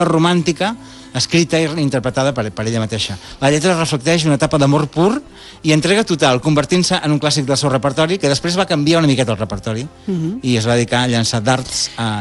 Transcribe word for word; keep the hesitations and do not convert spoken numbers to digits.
romàntica escrita i interpretada per, per ella mateixa. La lletra reflecteix una etapa d'amor pur i entrega total, convertint-se en un clàssic del seu repertori, que després va canviar una miqueta el repertori uh-huh. i es va dedicar a llançar dards a